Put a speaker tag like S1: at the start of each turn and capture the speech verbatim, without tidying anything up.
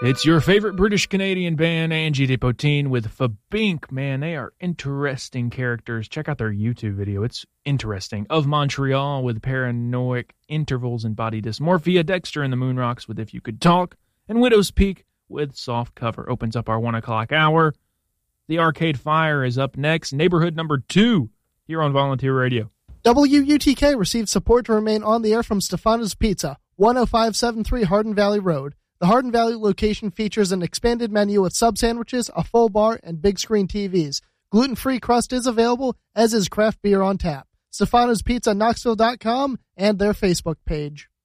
S1: It's your favorite British-Canadian band, Angie Depotine, with Fabink. Man, they are interesting characters. Check out their YouTube video. It's interesting. Of Montreal with Paranoid Intervals and Body Dysmorphia. Dexter and the Moonrocks with If You Could Talk. And Widow's Peak with Soft Cover. Opens up our one o'clock hour. The Arcade Fire is up next. Neighborhood number two here on Volunteer Radio.
S2: W U T K received support to remain on the air from Stefano's Pizza, one oh five seven three Hardin Valley Road. The Hardin Valley location features an expanded menu with sub sandwiches, a full bar, and big screen T Vs. Gluten-free crust is available, as is craft beer on tap. Stefano's Pizza Knoxville dot com and their Facebook page.